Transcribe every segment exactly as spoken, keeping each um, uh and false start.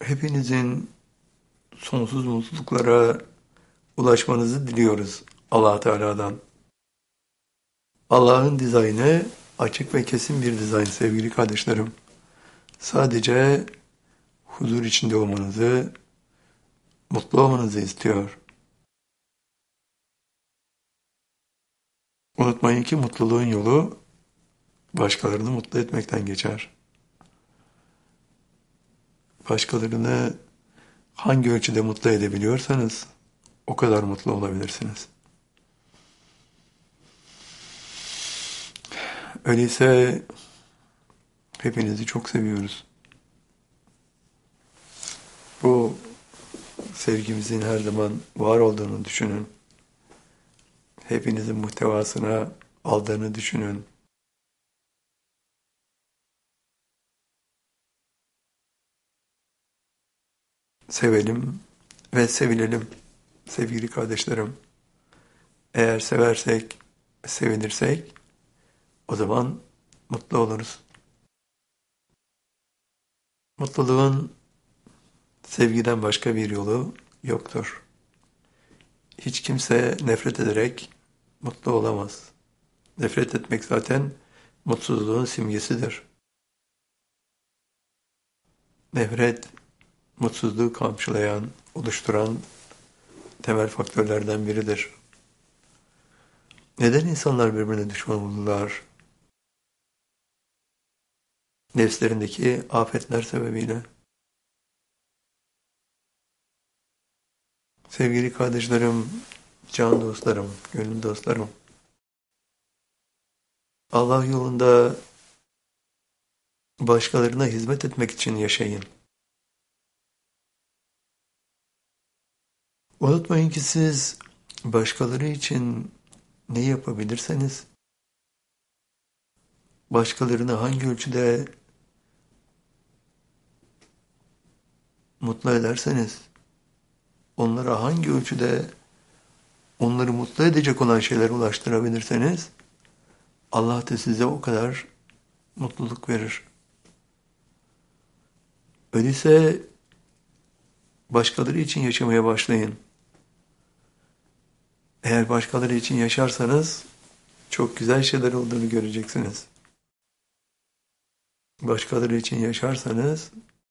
Hepinizin sonsuz mutluluklara ulaşmanızı diliyoruz Allah Teala'dan. Allah'ın dizaynı açık ve kesin bir dizayn sevgili kardeşlerim. Sadece huzur içinde olmanızı, mutlu olmanızı istiyor. Unutmayın ki mutluluğun yolu başkalarını mutlu etmekten geçer. Başkalarını hangi ölçüde mutlu edebiliyorsanız o kadar mutlu olabilirsiniz. Öyleyse hepinizi çok seviyoruz. Bu sevgimizin her zaman var olduğunu düşünün. Hepinizin muhtevasına aldığını düşünün. Sevelim ve sevilelim sevgili kardeşlerim. Eğer seversek, sevinirsek o zaman mutlu oluruz. Mutluluğun sevgiden başka bir yolu yoktur. Hiç kimse nefret ederek mutlu olamaz. Nefret etmek zaten mutsuzluğun simgesidir. Nefret, mutsuzluğu kamçılayan, oluşturan temel faktörlerden biridir. Neden insanlar birbirine düşman olurlar? Nefslerindeki afetler sebebiyle. Sevgili kardeşlerim, can dostlarım, gönül dostlarım. Allah yolunda başkalarına hizmet etmek için yaşayın. Unutmayın ki siz başkaları için ne yapabilirseniz, başkalarını hangi ölçüde mutlu ederseniz, onlara hangi ölçüde onları mutlu edecek olan şeyler ulaştırabilirseniz, Allah da size o kadar mutluluk verir. Öyleyse başkaları için yaşamaya başlayın. Eğer başkaları için yaşarsanız çok güzel şeyler olduğunu göreceksiniz. Başkaları için yaşarsanız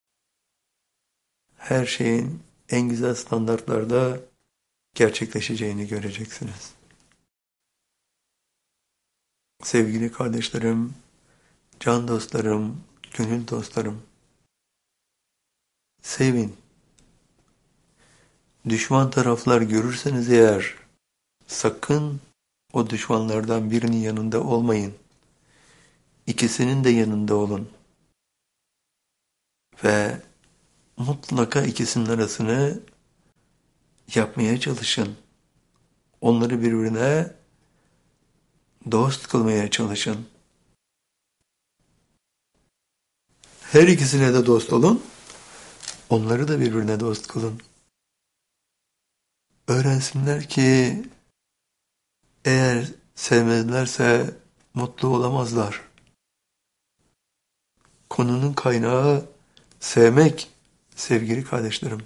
her şeyin en güzel standartlarda gerçekleşeceğini göreceksiniz. Sevgili kardeşlerim, can dostlarım, gönül dostlarım, sevin. Düşman taraflar görürseniz eğer, sakın o düşmanlardan birinin yanında olmayın. İkisinin de yanında olun. Ve mutlaka ikisinin arasını yapmaya çalışın. Onları birbirine dost kılmaya çalışın. Her ikisine de dost olun. Onları da birbirine dost kılın. Öğrensinler ki eğer sevmezlerse mutlu olamazlar. Konunun kaynağı sevmek sevgili kardeşlerim.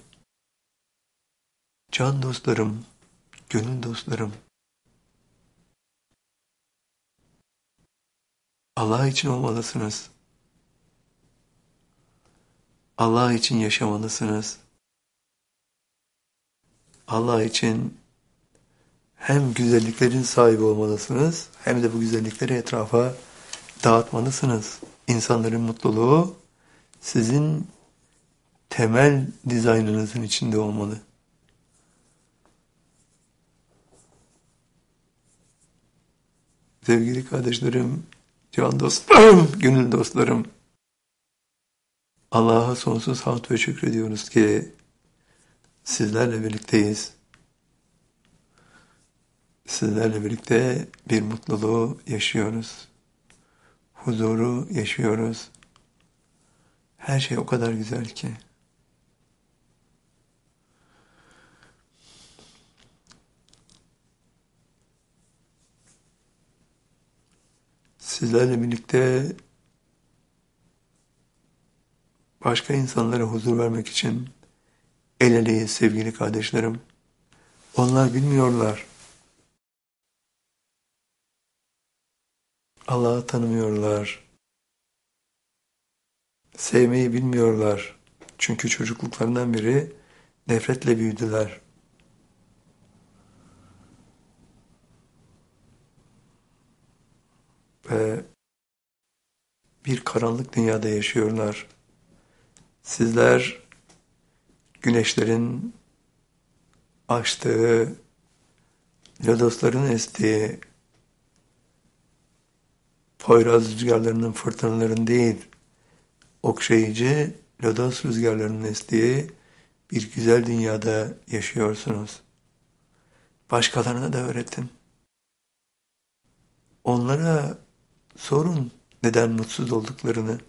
Can dostlarım, gönül dostlarım. Allah için olmalısınız. Allah için yaşamalısınız. Allah için hem güzelliklerin sahibi olmalısınız, hem de bu güzellikleri etrafa dağıtmalısınız. İnsanların mutluluğu sizin temel dizaynınızın içinde olmalı. Sevgili kardeşlerim, can dostlarım, gönül dostlarım, Allah'a sonsuz hamd ve şükrediyoruz ki sizlerle birlikteyiz. Sizlerle birlikte bir mutluluğu yaşıyoruz. Huzuru yaşıyoruz. Her şey o kadar güzel ki. Sizlerle birlikte Başka insanlara huzur vermek için el eleyiz sevgili kardeşlerim. Onlar bilmiyorlar. Allah'ı tanımıyorlar. Sevmeyi bilmiyorlar. Çünkü çocukluklarından beri nefretle büyüdüler. Ve bir karanlık dünyada yaşıyorlar. Sizler güneşlerin açtığı, lodosların estiği, Poyraz rüzgarlarının, fırtınaların değil, okşayıcı lodos rüzgarlarının estiği bir güzel dünyada yaşıyorsunuz. Başkalarına da öğretin. Onlara sorun neden mutsuz olduklarını.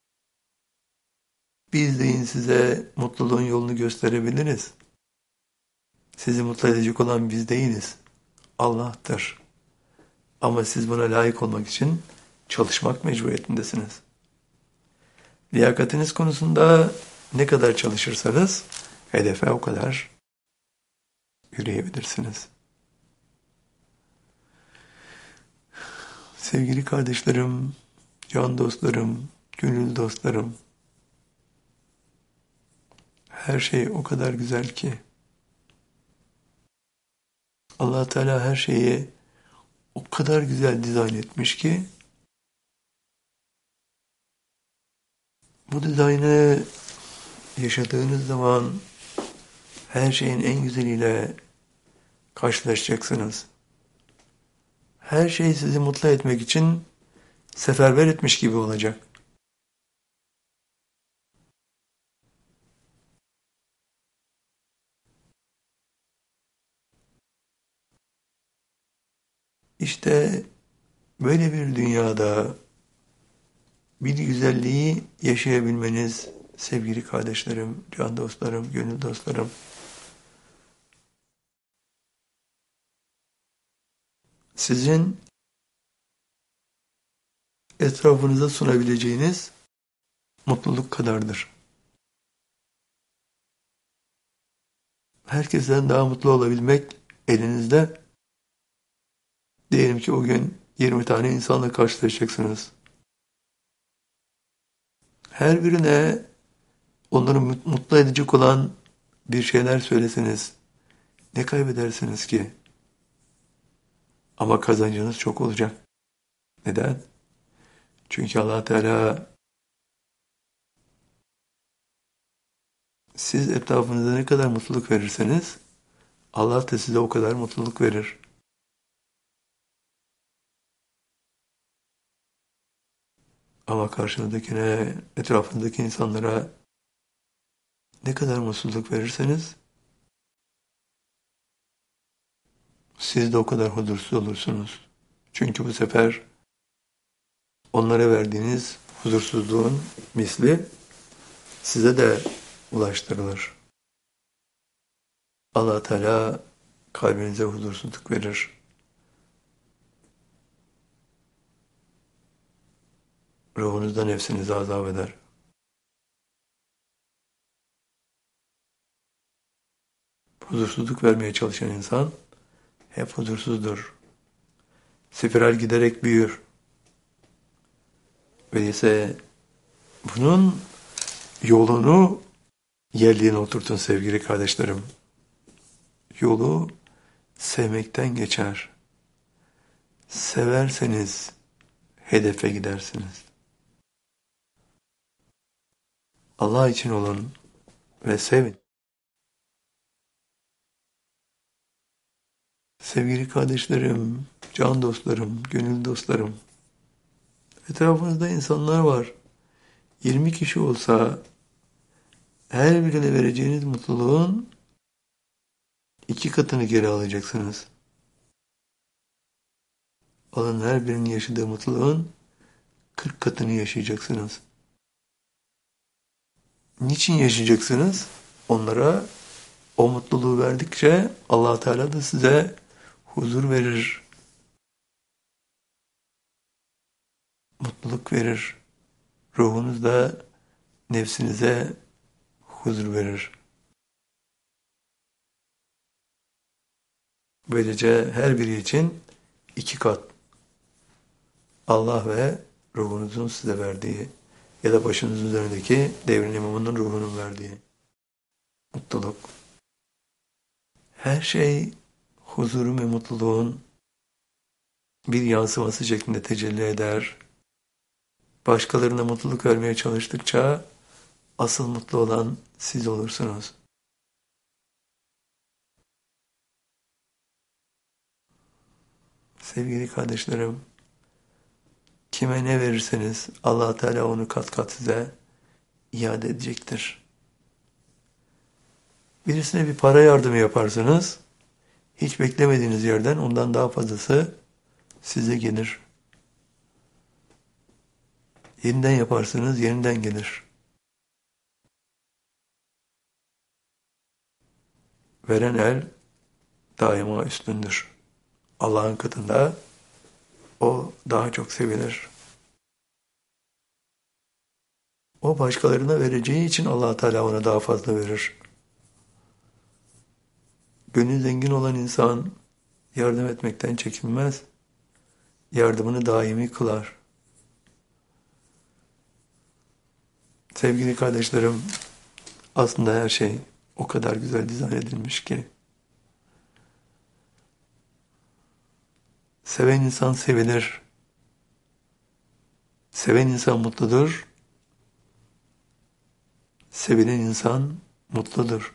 Biz deyin size mutluluğun yolunu gösterebiliriz. Sizi mutlu edecek olan biz değiliz. Allah'tır. Ama siz buna layık olmak için çalışmak mecburiyetindesiniz. Liyakatiniz konusunda ne kadar çalışırsanız hedefe o kadar yürüyebilirsiniz. Sevgili kardeşlerim, can dostlarım, gönül dostlarım, her şey o kadar güzel ki Allah Teala her şeyi o kadar güzel dizayn etmiş ki bu dizaynı yaşadığınız zaman her şeyin en güzeliyle karşılaşacaksınız. Her şey sizi mutlu etmek için seferber etmiş gibi olacak. İşte böyle bir dünyada bir güzelliği yaşayabilmeniz sevgili kardeşlerim, can dostlarım, gönül dostlarım, sizin etrafınıza sunabileceğiniz mutluluk kadardır. Herkesten daha mutlu olabilmek elinizde. Diyelim ki o gün yirmi tane insanla karşılaşacaksınız. Her birine onları mutlu edecek olan bir şeyler söyleseniz ne kaybedersiniz ki? Ama kazancınız çok olacak. Neden? Çünkü Allah Teala siz etrafınıza ne kadar mutluluk verirseniz Allah da size o kadar mutluluk verir. Ama karşınızdakine, etrafındaki insanlara ne kadar mutluluk verirseniz siz de o kadar huzursuz olursunuz. Çünkü bu sefer onlara verdiğiniz huzursuzluğun misli size de ulaştırılır. Allah Teala kalbinize huzursuzluk verir. Ruhunuzda nefsinizi azap eder. Huzursuzluk vermeye çalışan insan hep huzursuzdur. Spiral giderek büyür. Öyleyse bunun yolunu yerliğine oturtun sevgili kardeşlerim. Yolu sevmekten geçer. Severseniz hedefe gidersiniz. Allah için olun ve sevin. Sevgili kardeşlerim, can dostlarım, gönül dostlarım, etrafınızda insanlar var. yirmi kişi olsa her birine vereceğiniz mutluluğun iki katını geri alacaksınız. Alın her birinin yaşadığı mutluluğun kırk katını yaşayacaksınız. Niçin yaşayacaksınız? Onlara o mutluluğu verdikçe Allah Teala da size huzur verir. Mutluluk verir. Ruhunuzda nefsinize huzur verir. Böylece her biri için iki kat Allah ve ruhunuzun size verdiği ya da başınızın üzerindeki devrin imamının ruhunun verdiği mutluluk. Her şey huzurun ve mutluluğun bir yansıması şeklinde tecelli eder. Başkalarına mutluluk vermeye çalıştıkça asıl mutlu olan siz olursunuz. Sevgili kardeşlerim, kime ne verirseniz Allah Teala onu kat kat size iade edecektir. Birisine bir para yardımı yaparsanız, hiç beklemediğiniz yerden ondan daha fazlası size gelir. Yeniden yaparsınız, yeniden gelir. Veren el daima üstündür. Allah'ın katında o daha çok sevilir. O başkalarına vereceği için Allah Teala ona daha fazla verir. Gönlü zengin olan insan yardım etmekten çekinmez. Yardımını daimi kılar. Sevgili kardeşlerim, aslında her şey o kadar güzel dizayn edilmiş ki. Seven insan sevilir. Seven insan mutludur. Sevilen insan mutludur.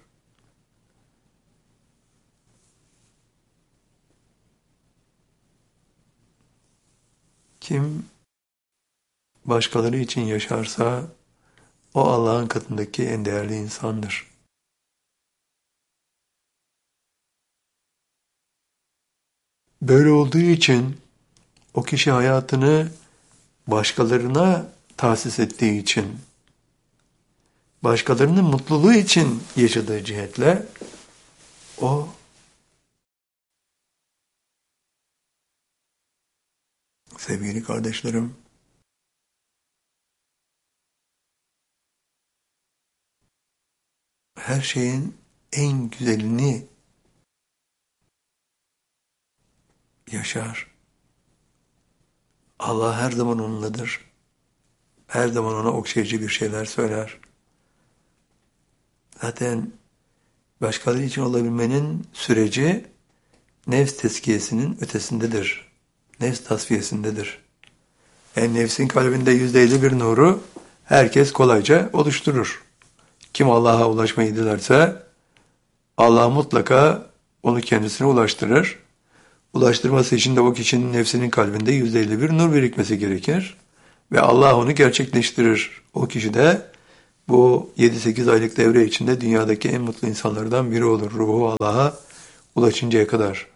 Kim başkaları için yaşarsa o Allah'ın katındaki en değerli insandır. Böyle olduğu için o kişi hayatını başkalarına tahsis ettiği için, başkalarının mutluluğu için yaşadığı cihetle o sevgili kardeşlerim, her şeyin en güzelini yaşar. Allah her zaman onunladır. Her zaman ona okşayıcı bir şeyler söyler. Zaten başkaları için olabilmenin süreci nefs tezkiyesinin ötesindedir. Nefs tasfiyesindedir. Yani nefsin kalbinde yüzde elli bir nuru herkes kolayca oluşturur. Kim Allah'a ulaşmayı dilerse Allah mutlaka onu kendisine ulaştırır. Ulaştırması için de o kişinin nefsinin kalbinde yüzde elli bir nur birikmesi gerekir. Ve Allah onu gerçekleştirir. O kişi de bu yedi sekiz aylık devre içinde dünyadaki en mutlu insanlardan biri olur. Ruhu Allah'a ulaşıncaya kadar.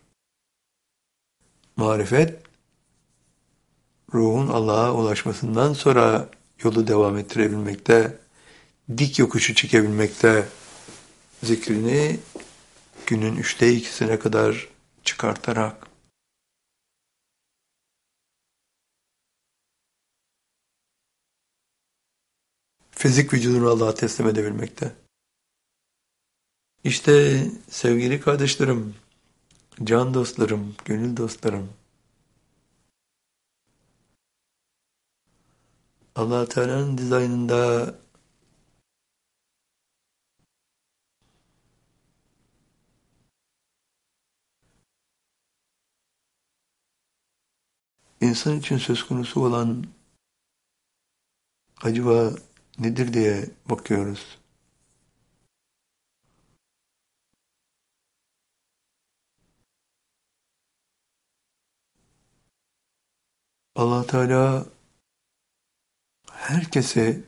Marifet, ruhun Allah'a ulaşmasından sonra yolu devam ettirebilmekte, dik yokuşu çekebilmekte, zikrini günün üçte ikisine kadar çıkartarak. Fizik vücudunu Allah'a teslim edebilmekte. İşte sevgili kardeşlerim, can dostlarım, gönül dostlarım, Allah Teala'nın dizaynında insan için söz konusu olan acaba nedir diye bakıyoruz. Allah Teala herkese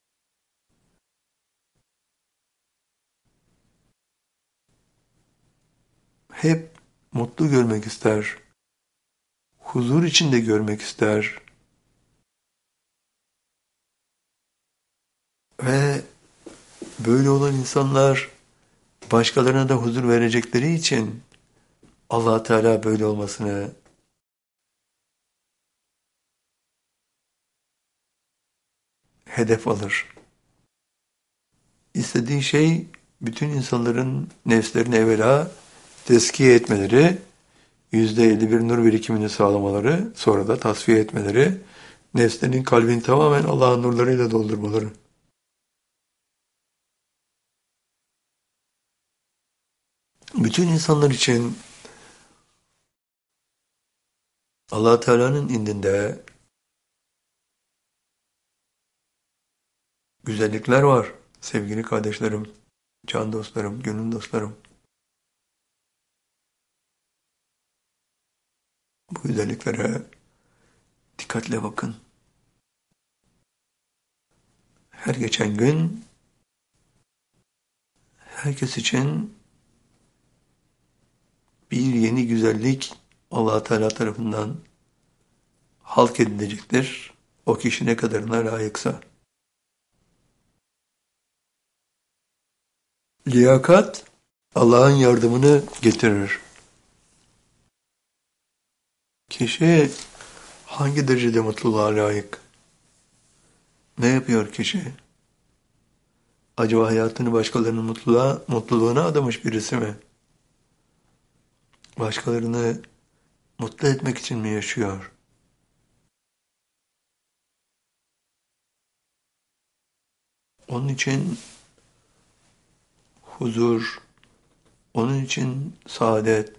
hep mutlu görmek ister. Huzur içinde görmek ister. Ve böyle olan insanlar başkalarına da huzur verecekleri için Allah Teala böyle olmasını hedef alır. İstediği şey bütün insanların nefslerini evvela tezkiye etmeleri, yüzde elli bir nur birikimini sağlamaları, sonra da tasfiye etmeleri, nefslerinin kalbini tamamen Allah'ın nurlarıyla doldurmaları. Bütün insanlar için Allah Teala'nın indinde güzellikler var sevgili kardeşlerim, can dostlarım, gönül dostlarım. Bu güzelliklere dikkatle bakın. Her geçen gün herkes için bir yeni güzellik Allah Teala tarafından halk edilecektir. O kişi ne kadarına layıksa. Liyakat Allah'ın yardımını getirir. Kişi hangi derecede mutluluğa layık? Ne yapıyor kişi? Acaba hayatını başkalarının mutluluğa, mutluluğuna adamış birisi mi? Başkalarını mutlu etmek için mi yaşıyor? Onun için huzur, onun için saadet,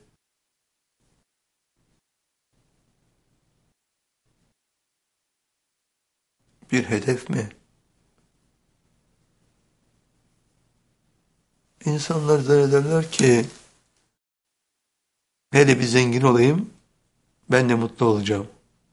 bir hedef mi? İnsanlar zannederler ki hele bir zengin olayım, ben de mutlu olacağım.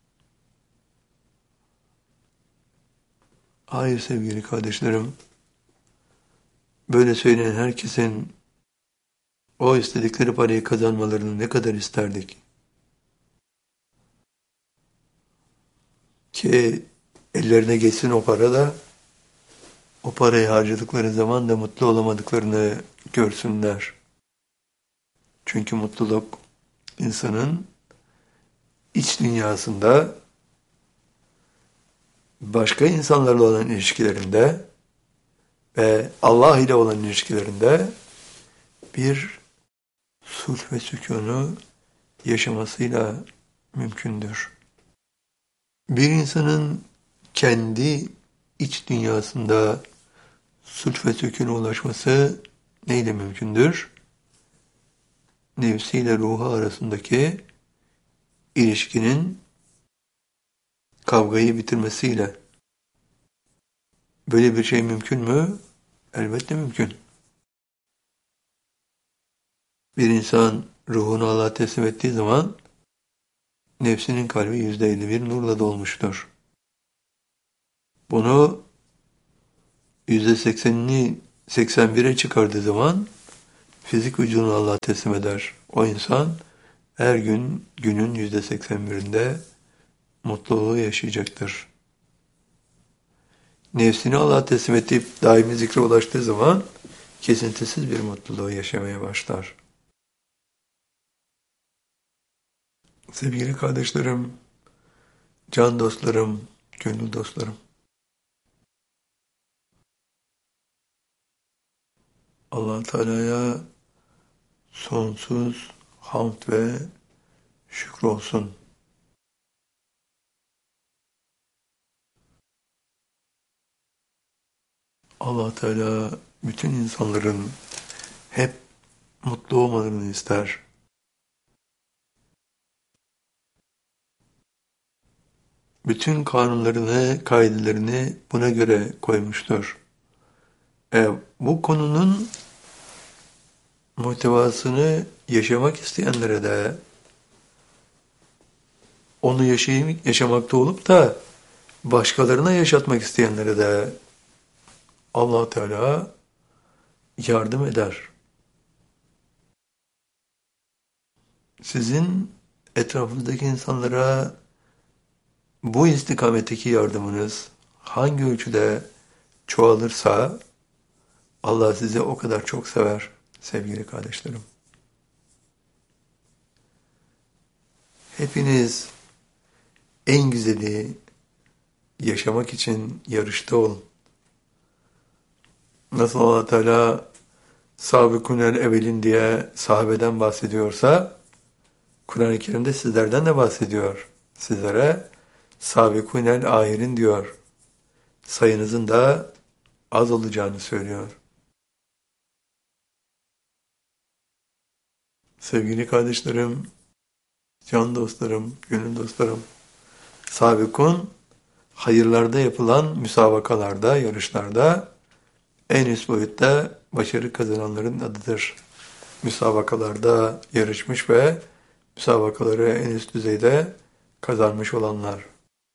Hayır sevgili kardeşlerim, böyle söyleyen herkesin o istedikleri parayı kazanmalarını ne kadar isterdik. Ki ellerine geçsin o para da o parayı harcadıkları zaman da mutlu olamadıklarını görsünler. Çünkü mutluluk insanın iç dünyasında başka insanlarla olan ilişkilerinde ve Allah ile olan ilişkilerinde bir sulh ve sükûnu yaşamasıyla mümkündür. Bir insanın kendi iç dünyasında sulh ve sükûna ulaşması neyle mümkündür? Nefsiyle ruhu arasındaki ilişkinin kavgayı bitirmesiyle. Böyle bir şey mümkün mü? Elbette mümkün. Bir insan ruhunu Allah'a teslim ettiği zaman nefsinin kalbi yüzde elli bir nurla dolmuştur. Bunu yüzde seksenini seksen bire çıkardığı zaman fizik vücudunu Allah'a teslim eder. O insan her gün günün yüzde seksen birinde mutluluğu yaşayacaktır. Nefsini Allah'a teslim edip daimi zikre ulaştığı zaman kesintisiz bir mutluluğu yaşamaya başlar. Sevgili kardeşlerim, can dostlarım, gönül dostlarım. Allah Teala'ya sonsuz hamd ve şükür olsun. Allah Teala bütün insanların hep mutlu olmalarını ister. Bütün kanunlarını, kaidelerini buna göre koymuştur. E, bu konunun muhtevasını yaşamak isteyenlere de onu yaşayım, yaşamakta olup da başkalarına yaşatmak isteyenlere de Allah Teala yardım eder. Sizin etrafınızdaki insanlara bu istikametteki yardımınız hangi ölçüde çoğalırsa Allah sizi o kadar çok sever sevgili kardeşlerim. Hepiniz en güzeli yaşamak için yarışta olun. Nasıl Allah Teala Sabıkunel evvelin diye sahabeden bahsediyorsa, Kur'an-ı Kerim'de sizlerden de bahsediyor. Sizlere Sabikunel ahirin diyor. Sayınızın da az olacağını söylüyor. Sevgili kardeşlerim, can dostlarım, gönül dostlarım, sabikun, hayırlarda yapılan müsabakalarda, yarışlarda en üst boyutta başarı kazananların adıdır. Müsabakalarda yarışmış ve müsabakaları en üst düzeyde kazanmış olanlar.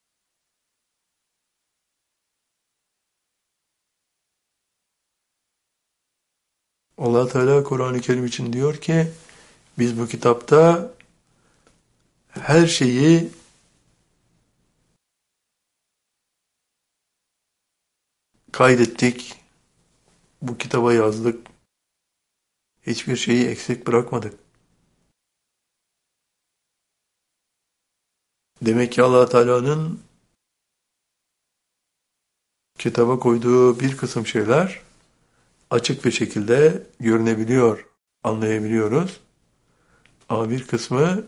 Allah Teala Kur'an-ı Kerim için diyor ki, biz bu kitapta her şeyi kaydettik, bu kitaba yazdık, hiçbir şeyi eksik bırakmadık. Demek ki Allah Teala'nın kitaba koyduğu bir kısım şeyler açık bir şekilde görünebiliyor, anlayabiliyoruz. Ama bir kısmı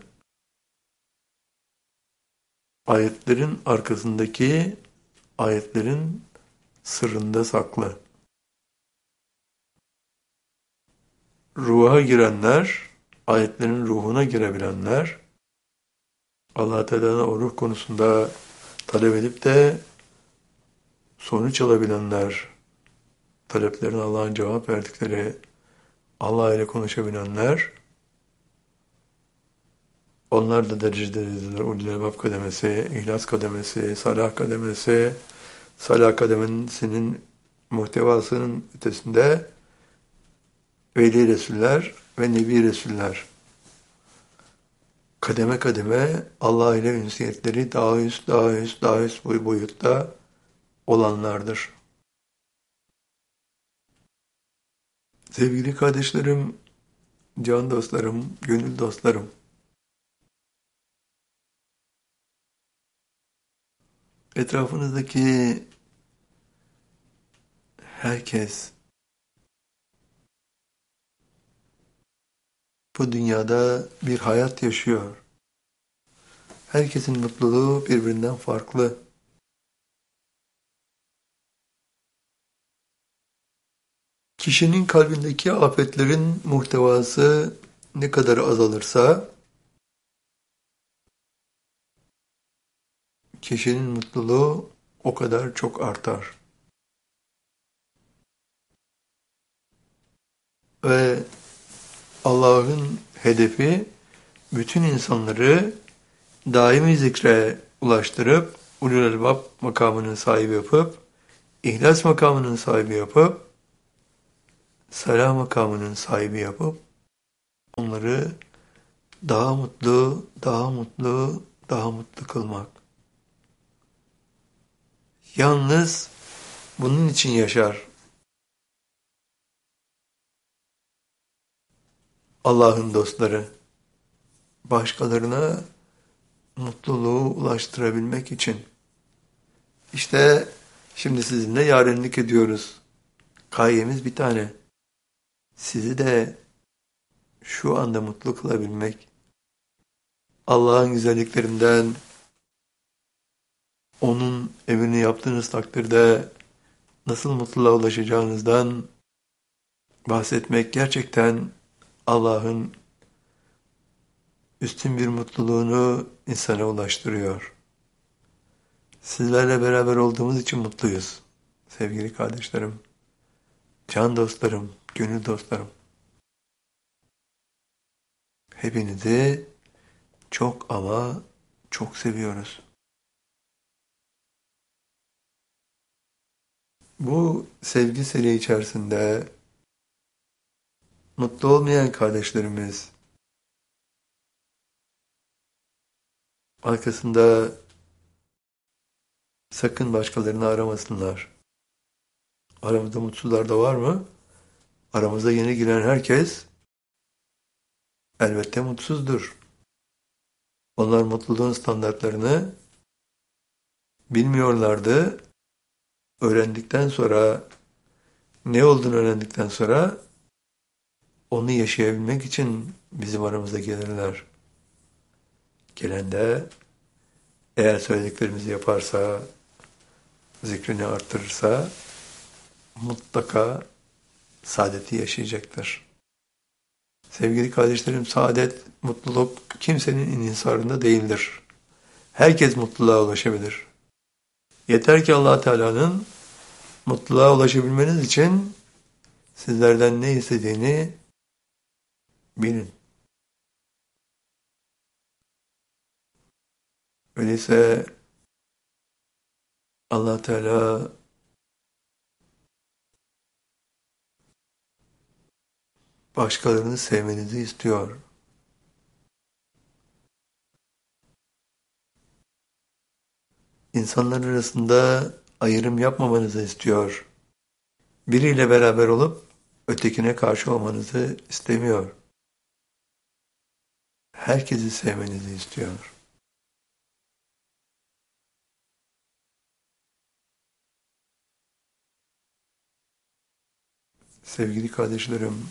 ayetlerin arkasındaki ayetlerin sırrında saklı. Ruha girenler, ayetlerin ruhuna girebilenler, Allah Teala'nın o ruh konusunda talep edip de sonuç alabilenler, taleplerine Allah'ın cevap verdikleri, Allah ile konuşabilenler, onlar da derecedeydiler. Ulul Albab kademesi, İhlas kademesi, Salah kademesi, Salah kademesinin muhtevasının ötesinde Veli Resuller ve Nebi Resuller. Kademe kademe Allah ile ünsiyetleri daha üst, daha üst, daha üst boy boyutta olanlardır. Sevgili kardeşlerim, can dostlarım, gönül dostlarım, etrafınızdaki herkes bu dünyada bir hayat yaşıyor. Herkesin mutluluğu birbirinden farklı. Kişinin kalbindeki afetlerin muhtevası ne kadar azalırsa, kişinin mutluluğu o kadar çok artar. Ve Allah'ın hedefi bütün insanları daimi zikre ulaştırıp, ulul albab makamının sahibi yapıp, ihlas makamının sahibi yapıp, salah makamının sahibi yapıp, onları daha mutlu, daha mutlu, daha mutlu kılmak. Yalnız bunun için yaşar Allah'ın dostları. Başkalarına mutluluğu ulaştırabilmek için. İşte şimdi sizinle yarenlik ediyoruz. Gayemiz bir tane. Sizi de şu anda mutlu kılabilmek. Allah'ın güzelliklerinden, onun emrini yaptığınız takdirde nasıl mutluluğa ulaşacağınızdan bahsetmek gerçekten Allah'ın üstün bir mutluluğunu insana ulaştırıyor. Sizlerle beraber olduğumuz için mutluyuz. Sevgili kardeşlerim, can dostlarım, gönül dostlarım. Hepinizi çok ama çok seviyoruz. Bu sevgi seri içerisinde mutlu olmayan kardeşlerimiz, arkasında sakın başkalarını aramasınlar. Aramızda mutsuzlar da var mı? Aramıza yeni giren herkes elbette mutsuzdur. Onlar mutluluğun standartlarını bilmiyorlardı. Öğrendikten sonra ne olduğunu öğrendikten sonra onu yaşayabilmek için bizim aramıza gelirler. Gelen de eğer söylediklerimizi yaparsa, zikrini arttırırsa mutlaka saadeti yaşayacaktır. Sevgili kardeşlerim, saadet, mutluluk kimsenin inhisarında değildir. Herkes mutluluğa ulaşabilir. Yeter ki Allah Teala'nın mutluluğa ulaşabilmeniz için sizlerden ne istediğini bilin. Öyleyse Allah Teala başkalarını sevmenizi istiyor. İnsanlar arasında ayrım yapmamanızı istiyor. Biriyle beraber olup ötekine karşı olmanızı istemiyor. Herkesi sevmenizi istiyor. Sevgili kardeşlerim,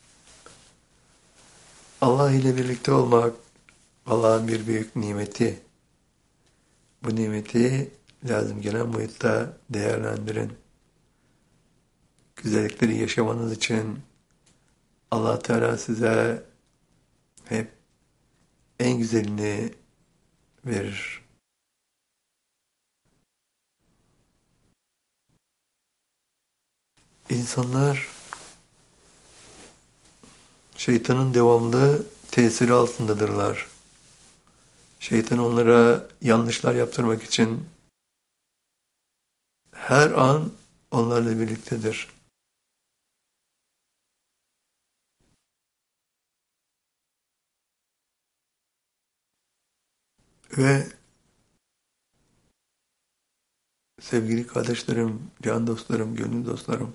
Allah ile birlikte olmak Allah'ın bir büyük nimeti. Bu nimeti lazım gelen boyutta değerlendirin. Güzellikleri yaşamanız için Allah Teala size hep en güzelini verir. İnsanlar şeytanın devamlı tesiri altındadırlar. Şeytan onlara yanlışlar yaptırmak için her an onlarla birliktedir. Ve sevgili kardeşlerim, can dostlarım, gönül dostlarım,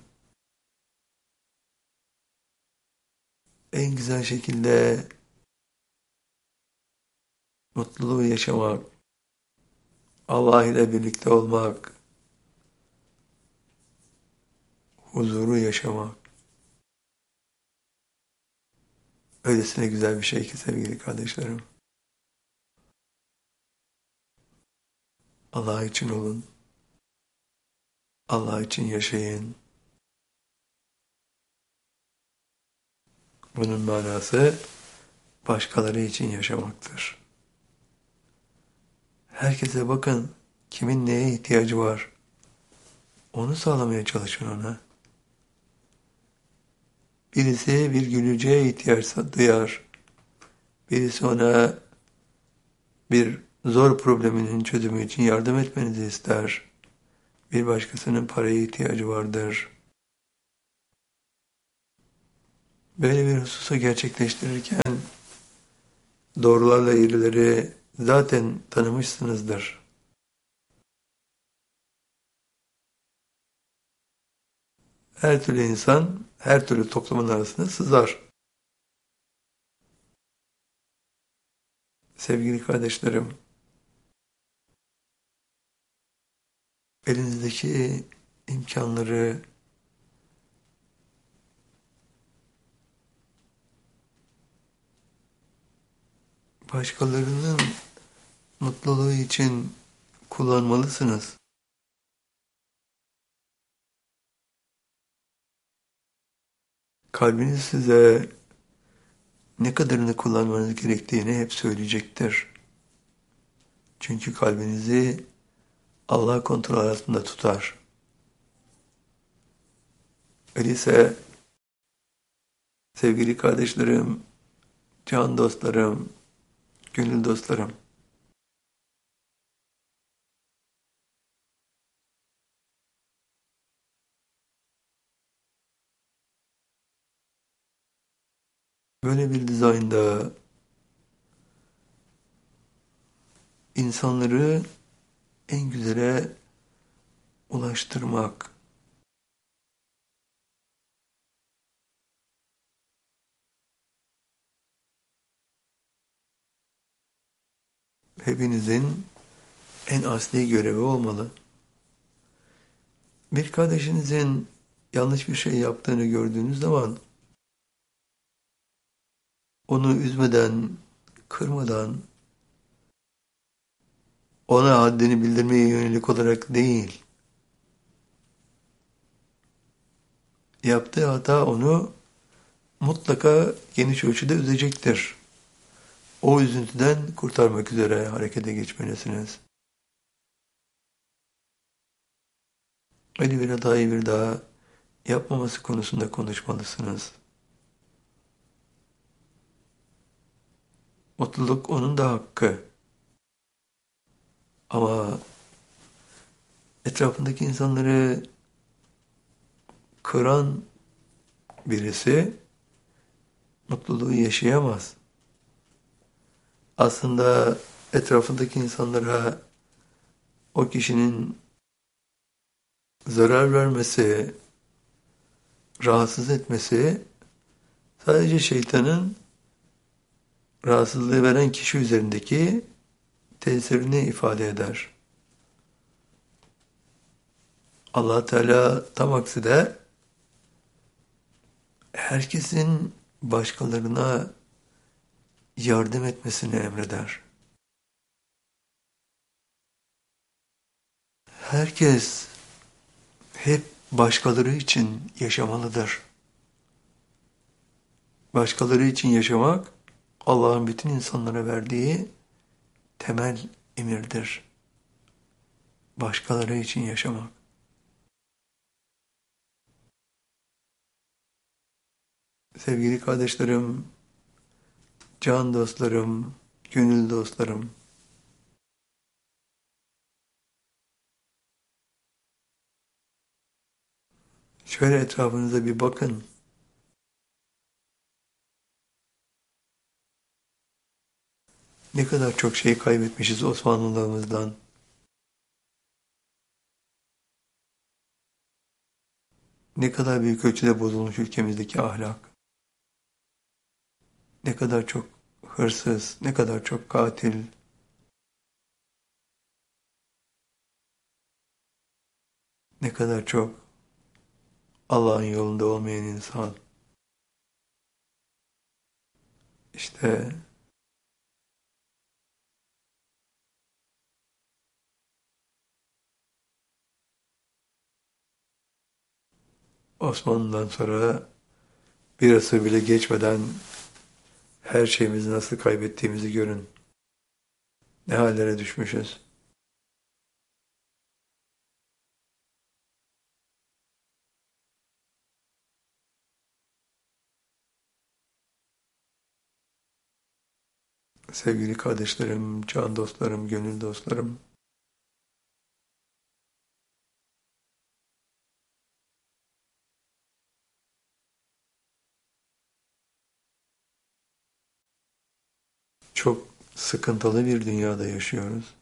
en güzel şekilde mutluluğu yaşamak, Allah ile birlikte olmak, huzuru yaşamak, öylesine güzel bir şey ki sevgili kardeşlerim. Allah için olun, Allah için yaşayın. Bunun manası başkaları için yaşamaktır. Herkese bakın, kimin neye ihtiyacı var, onu sağlamaya çalışın ona. Birisi bir gülücüğe ihtiyaç duyar. Birisi ona bir zor probleminin çözümü için yardım etmenizi ister. Bir başkasının paraya ihtiyacı vardır. Böyle bir hususu gerçekleştirirken doğrularla eğrileri zaten tanımışsınızdır. Her türlü insan, her türlü toplumun arasına sızar. Sevgili kardeşlerim, elinizdeki imkanları başkalarının mutluluğu için kullanmalısınız. Kalbiniz size ne kadarını kullanmanız gerektiğini hep söyleyecektir. Çünkü kalbinizi Allah kontrol altında tutar. Öyleyse sevgili kardeşlerim, can dostlarım, gönül dostlarım, böyle bir dizaynda insanları en güzele ulaştırmak, hepinizin en asli görevi olmalı. Bir kardeşinizin yanlış bir şey yaptığını gördüğünüz zaman onu üzmeden, kırmadan, ona haddini bildirmeye yönelik olarak değil, yaptığı hata onu mutlaka geniş ölçüde üzecektir. O üzüntüden kurtarmak üzere harekete geçmelisiniz. Öyle bir hatayı bir daha yapmaması konusunda konuşmalısınız. Mutluluk onun da hakkı. Ama etrafındaki insanları kıran birisi mutluluğu yaşayamaz. Aslında etrafındaki insanlara o kişinin zarar vermesi, rahatsız etmesi sadece şeytanın rahatsızlığı veren kişi üzerindeki tesirini ifade eder. Allah Teala tam aksi de herkesin başkalarına yardım etmesini emreder. Herkes hep başkaları için yaşamalıdır. Başkaları için yaşamak Allah'ın bütün insanlara verdiği temel emirdir. Başkaları için yaşamak. Sevgili kardeşlerim, can dostlarım, gönül dostlarım, şöyle etrafınıza bir bakın. Ne kadar çok şey kaybetmişiz Osmanlılığımızdan. Ne kadar büyük ölçüde bozulmuş ülkemizdeki ahlak. Ne kadar çok hırsız, ne kadar çok katil. Ne kadar çok Allah'ın yolunda olmayan insan. İşte Osmanlı'dan sonra bir asır bile geçmeden her şeyimizi nasıl kaybettiğimizi görün. Ne hallere düşmüşüz. Sevgili kardeşlerim, can dostlarım, gönül dostlarım. Çok sıkıntılı bir dünyada yaşıyoruz.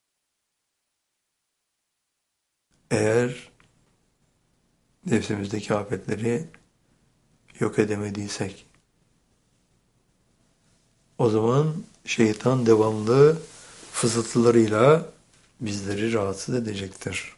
Eğer nefsimizdeki afetleri yok edemediysek, o zaman şeytan devamlı fısıltılarıyla bizleri rahatsız edecektir.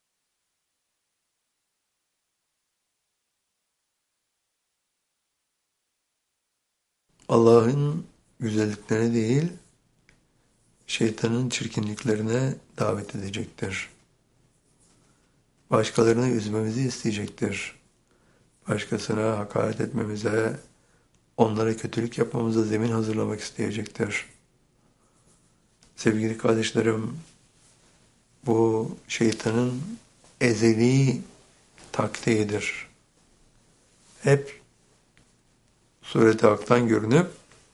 Allah'ın güzelliklerine değil, şeytanın çirkinliklerine davet edecektir. Başkalarını üzmemizi isteyecektir. Başkasına hakaret etmemize, onlara kötülük yapmamıza zemin hazırlamak isteyecektir. Sevgili kardeşlerim, bu şeytanın ezeli taktiğidir. Hep sureti haktan görünüp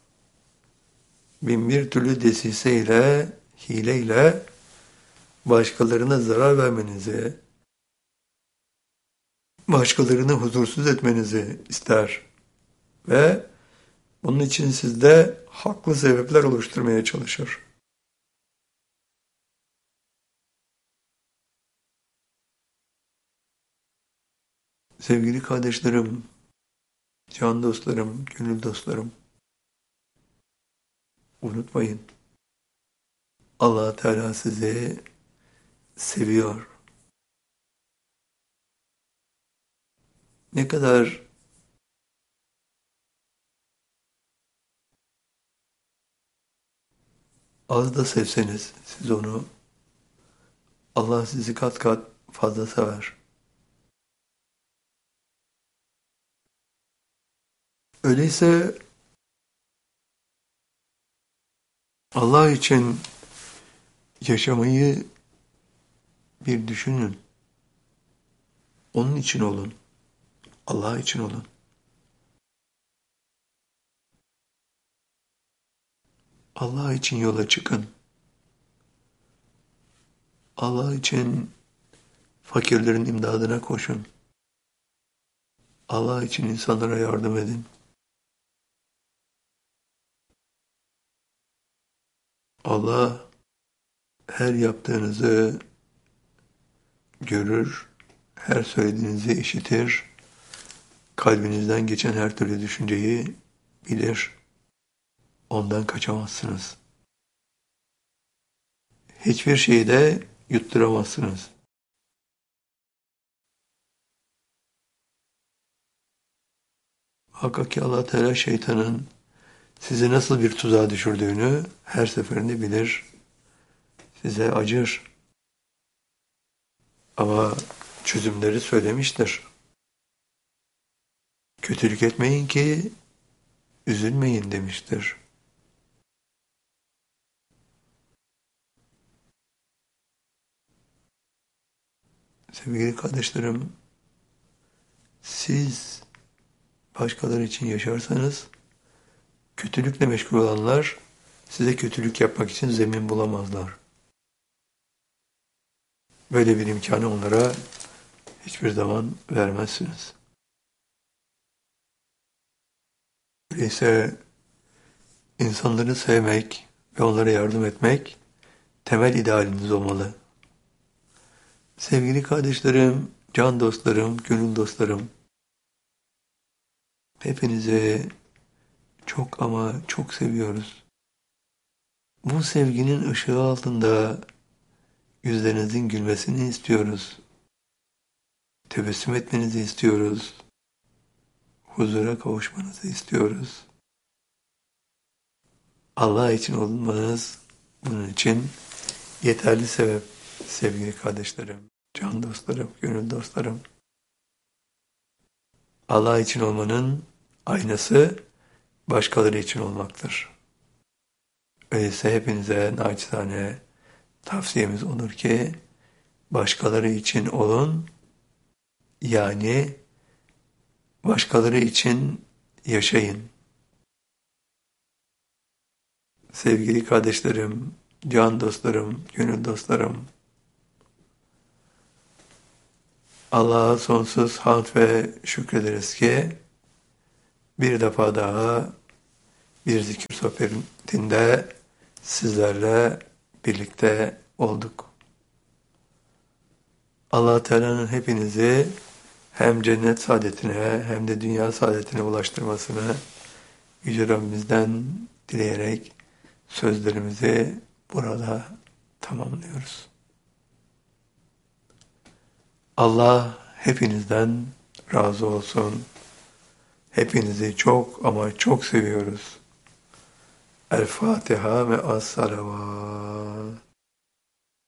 bin bir türlü desiseyle, hileyle başkalarına zarar vermenizi, başkalarını huzursuz etmenizi ister ve bunun için sizde haklı sebepler oluşturmaya çalışır. Sevgili kardeşlerim, can dostlarım, gönül dostlarım, unutmayın. Allah Teala sizi seviyor. ne kadar az da sevseniz siz onu, Allah sizi kat kat fazla sever. Öyleyse Allah için yaşamayı bir düşünün. Onun için olun. Allah için olun. Allah için yola çıkın. Allah için fakirlerin imdadına koşun. Allah için insanlara yardım edin. Allah her yaptığınızı görür, her söylediğinizi işitir, kalbinizden geçen her türlü düşünceyi bilir. Ondan kaçamazsınız. Hiçbir şeyi de yutturamazsınız. Hakkak ki Allah Teala şeytanın sizi nasıl bir tuzağa düşürdüğünü her seferinde bilir, size acır. Ama çözümleri söylemiştir. Kötülük etmeyin ki üzülmeyin demiştir. Sevgili kardeşlerim, siz başkaları için yaşarsanız, kötülükle meşgul olanlar size kötülük yapmak için zemin bulamazlar. Böyle bir imkanı onlara hiçbir zaman vermezsiniz. Öyleyse insanları sevmek ve onlara yardım etmek temel idealiniz olmalı. Sevgili kardeşlerim, can dostlarım, gönül dostlarım, hepinizi çok ama çok seviyoruz. Bu sevginin ışığı altında yüzlerinizin gülmesini istiyoruz. Tebessüm etmenizi istiyoruz. Huzura kavuşmanızı istiyoruz. Allah için olmanız bunun için yeterli sebep sevgili kardeşlerim, can dostlarım, gönül dostlarım. Allah için olmanın aynası başkaları için olmaktır. Öyleyse hepinize naçizane tavsiyemiz olur ki başkaları için olun, yani başkaları için yaşayın. Sevgili kardeşlerim, can dostlarım, gönül dostlarım, Allah'a sonsuz hamd ve şükrederiz ki bir defa daha bir zikir sohbetinde sizlerle birlikte olduk. Allah Teala'nın hepinizi hem cennet saadetine hem de dünya saadetine ulaştırmasını Yüce Rabbimizden dileyerek sözlerimizi burada tamamlıyoruz. Allah hepinizden razı olsun. Hepinizi çok ama çok seviyoruz. El Fatiha ve Es-Salavat.